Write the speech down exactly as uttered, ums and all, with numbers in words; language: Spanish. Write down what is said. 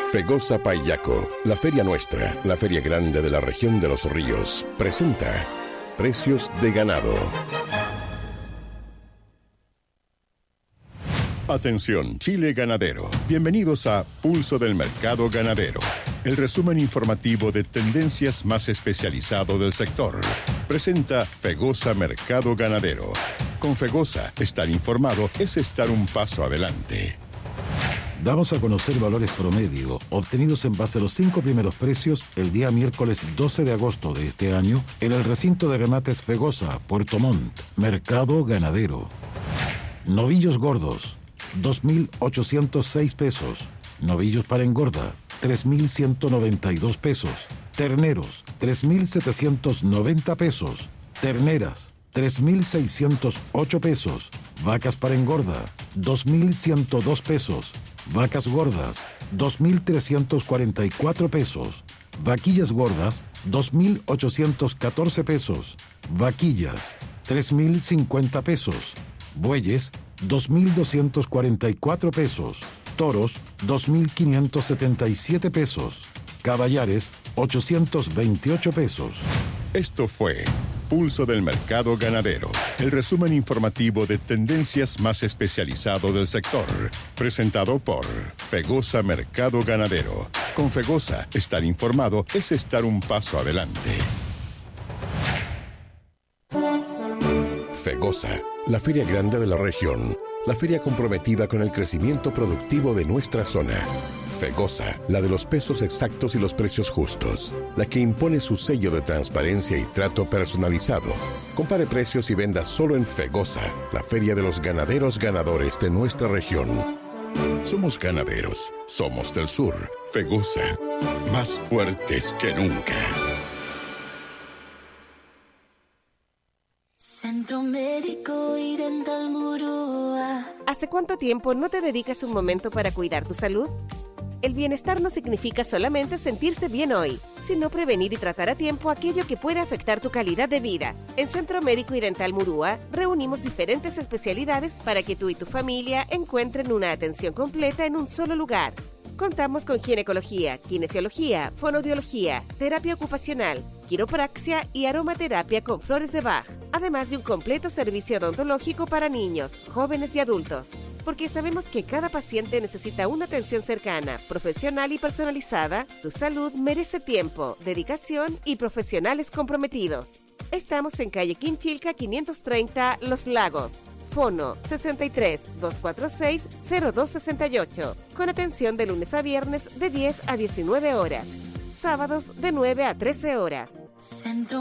Fegosa Payaco, la feria nuestra, la feria grande de la región de los ríos, presenta Precios de Ganado. Atención, Chile ganadero. Bienvenidos a Pulso del Mercado Ganadero, el resumen informativo de tendencias más especializado del sector. Presenta Fegosa Mercado Ganadero. Con Fegosa, estar informado es estar un paso adelante. Damos a conocer valores promedio obtenidos en base a los cinco primeros precios el día miércoles doce de agosto de este año en el recinto de remates Fegosa, Puerto Montt, Mercado Ganadero. Novillos gordos, dos mil ochocientos seis pesos. Novillos para engorda, tres mil ciento noventa y dos pesos. Terneros, tres mil setecientos noventa pesos. Terneras, tres mil seiscientos ocho pesos. Vacas para engorda, dos mil ciento dos pesos. Vacas gordas, dos mil trescientos cuarenta y cuatro pesos. Vaquillas gordas, dos mil ochocientos catorce pesos. Vaquillas, tres mil cincuenta pesos. Bueyes, dos mil doscientos cuarenta y cuatro pesos. Toros, dos mil quinientos setenta y siete pesos. Caballares, ochocientos veintiocho pesos. Esto fue Pulso del Mercado Ganadero, el resumen informativo de tendencias más especializado del sector, presentado por Fegosa Mercado Ganadero. Con Fegosa, estar informado es estar un paso adelante. Fegosa, la feria grande de la región, la feria comprometida con el crecimiento productivo de nuestra zona. Fegosa, la de los pesos exactos y los precios justos, la que impone su sello de transparencia y trato personalizado. Compare precios y venda solo en Fegosa, la feria de los ganaderos ganadores de nuestra región. Somos ganaderos, somos del sur. Fegosa, más fuertes que nunca. Centro Médico y Dental Murúa. ¿Hace cuánto tiempo no te dedicas un momento para cuidar tu salud? El bienestar no significa solamente sentirse bien hoy, sino prevenir y tratar a tiempo aquello que puede afectar tu calidad de vida. En Centro Médico y Dental Murúa reunimos diferentes especialidades para que tú y tu familia encuentren una atención completa en un solo lugar. Contamos con ginecología, kinesiología, fonoaudiología, terapia ocupacional, quiropraxia y aromaterapia con flores de Bach, además de un completo servicio odontológico para niños, jóvenes y adultos. Porque sabemos que cada paciente necesita una atención cercana, profesional y personalizada, tu salud merece tiempo, dedicación y profesionales comprometidos. Estamos en calle Quinchilca quinientos treinta, Los Lagos. Fono sesenta y tres, doscientos cuarenta y seis, cero dos sesenta y ocho, con atención de lunes a viernes de diez a diecinueve horas, sábados de nueve a trece horas. Centro